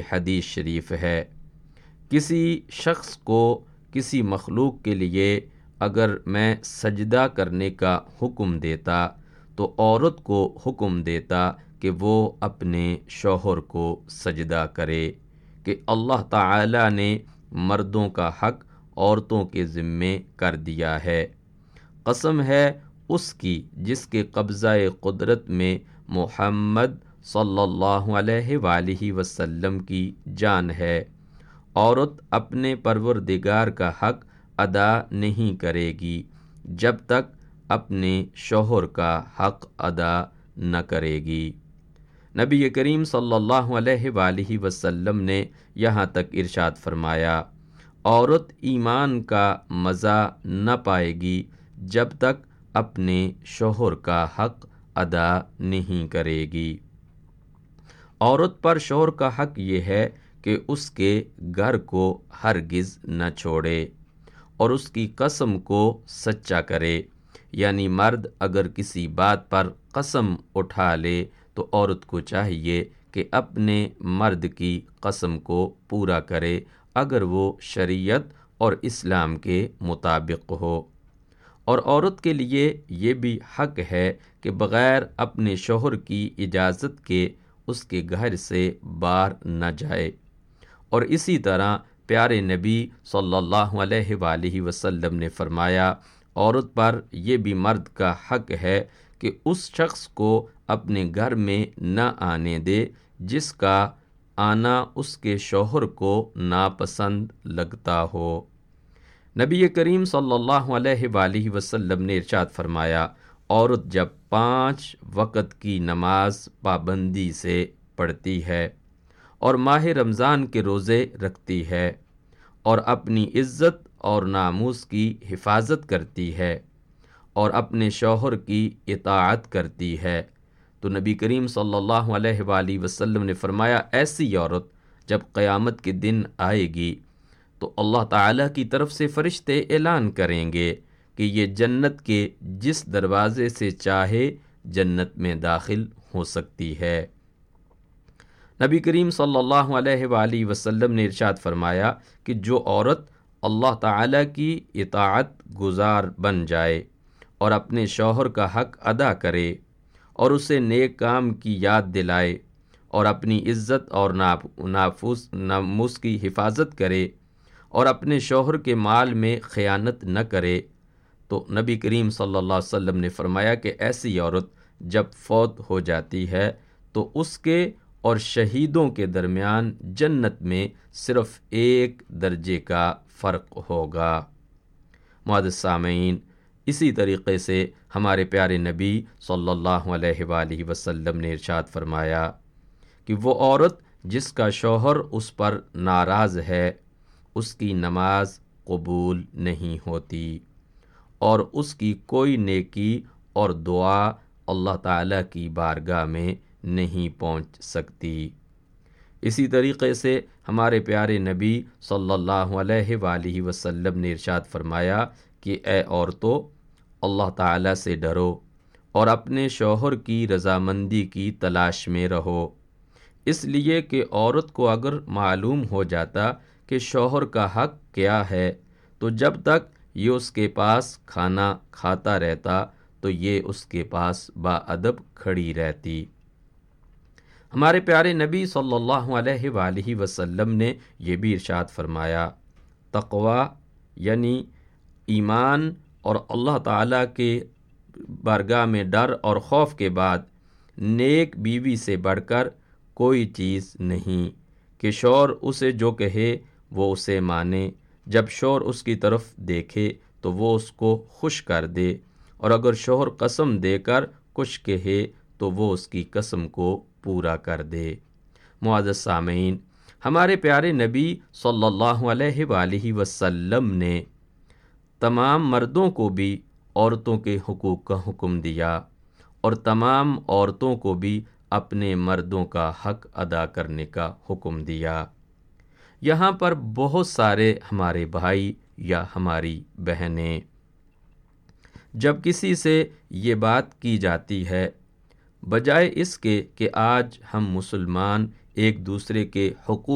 حدیث شریف ہے۔ کسی شخص کو کسی مخلوق کے لیے اگر میں سجدہ کرنے کا حکم دیتا تو عورت کو حکم دیتا کہ وہ اپنے شوہر کو سجدہ کرے، کہ اللہ تعالی نے مردوں کا حق عورتوں کے ذمے کر دیا ہے۔ قسم ہے اس کی جس کے قبضہ قدرت میں محمد صلی اللہ علیہ وآلہ وسلم کی جان ہے، عورت اپنے پروردگار کا حق ادا نہیں کرے گی جب تک اپنے شوہر کا حق ادا نہ کرے گی۔ نبی کریم صلی اللہ علیہ وآلہ وسلم نے یہاں تک ارشاد فرمایا، عورت ایمان کا مزہ نہ پائے گی جب تک اپنے شوہر کا حق ادا نہیں کرے گی۔ عورت پر شوہر کا حق یہ ہے کہ اس کے گھر کو ہرگز نہ چھوڑے اور اس کی قسم کو سچا کرے، یعنی مرد اگر کسی بات پر قسم اٹھا لے تو عورت کو چاہیے کہ اپنے مرد کی قسم کو پورا کرے اگر وہ شریعت اور اسلام کے مطابق ہو۔ اور عورت کے لیے یہ بھی حق ہے کہ بغیر اپنے شوہر کی اجازت کے اس کے گھر سے باہر نہ جائے۔ اور اسی طرح پیارے نبی صلی اللہ علیہ وآلہ وسلم نے فرمایا، عورت پر یہ بھی مرد کا حق ہے کہ اس شخص کو اپنے گھر میں نہ آنے دے جس کا آنا اس کے شوہر کو ناپسند لگتا ہو۔ نبی کریم صلی اللہ علیہ وآلہ وسلم نے ارشاد فرمایا، عورت جب 5 وقت کی نماز پابندی سے پڑھتی ہے اور ماہ رمضان کے روزے رکھتی ہے اور اپنی عزت اور ناموس کی حفاظت کرتی ہے اور اپنے شوہر کی اطاعت کرتی ہے، تو نبی کریم صلی اللہ علیہ وآلہ وسلم نے فرمایا، ایسی عورت جب قیامت کے دن آئے گی تو اللہ تعالیٰ کی طرف سے فرشتے اعلان کریں گے کہ یہ جنت کے جس دروازے سے چاہے جنت میں داخل ہو سکتی ہے۔ نبی کریم صلی اللہ علیہ وآلہ وسلم نے ارشاد فرمایا کہ جو عورت اللہ تعالیٰ کی اطاعت گزار بن جائے اور اپنے شوہر کا حق ادا کرے اور اسے نیک کام کی یاد دلائے اور اپنی عزت اور ناموس کی حفاظت کرے اور اپنے شوہر کے مال میں خیانت نہ کرے، تو نبی کریم صلی اللہ علیہ وسلم نے فرمایا کہ ایسی عورت جب فوت ہو جاتی ہے تو اس کے اور شہیدوں کے درمیان جنت میں صرف 1 درجے کا فرق ہوگا۔ معزز سامعین، اسی طریقے سے ہمارے پیارے نبی صلی اللہ علیہ وآلہ وسلم نے ارشاد فرمایا کہ وہ عورت جس کا شوہر اس پر ناراض ہے اس کی نماز قبول نہیں ہوتی اور اس کی کوئی نیکی اور دعا اللہ تعالیٰ کی بارگاہ میں نہیں پہنچ سکتی۔ اسی طریقے سے ہمارے پیارے نبی صلی اللہ علیہ وآلہ وسلم نے ارشاد فرمایا کہ اے عورتو، اللہ تعالیٰ سے ڈرو اور اپنے شوہر کی رضامندی کی تلاش میں رہو، اس لیے کہ عورت کو اگر معلوم ہو جاتا کہ شوہر کا حق کیا ہے تو جب تک یہ اس کے پاس کھانا کھاتا رہتا تو یہ اس کے پاس باادب کھڑی رہتی۔ ہمارے پیارے نبی صلی اللہ علیہ وآلہ وسلم نے یہ بھی ارشاد فرمایا، تقوی یعنی ایمان اور اللہ تعالیٰ کے بارگاہ میں ڈر اور خوف کے بعد نیک بیوی سے بڑھ کر کوئی چیز نہیں کہ شوہر اسے جو کہے وہ اسے مانے، جب شوہر اس کی طرف دیکھے تو وہ اس کو خوش کر دے، اور اگر شوہر قسم دے کر کچھ کہے تو وہ اس کی قسم کو پورا کر دے۔ معزز سامعین، ہمارے پیارے نبی صلی اللہ علیہ وآلہ وسلم نے تمام مردوں کو بھی عورتوں کے حقوق کا حکم دیا اور تمام عورتوں کو بھی اپنے مردوں کا حق ادا کرنے کا حکم دیا۔ یہاں پر بہت سارے ہمارے بھائی یا ہماری بہنیں جب کسی سے یہ بات کی جاتی ہے، بجائے اس کے کہ آج ہم مسلمان ایک دوسرے کے حقوق